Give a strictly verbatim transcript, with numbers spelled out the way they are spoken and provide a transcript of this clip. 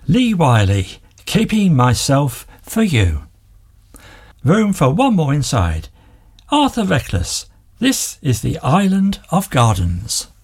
Lee Wiley, Keeping Myself for You. Room for one more inside. Arthur Reckless, This is the Island of Gardens.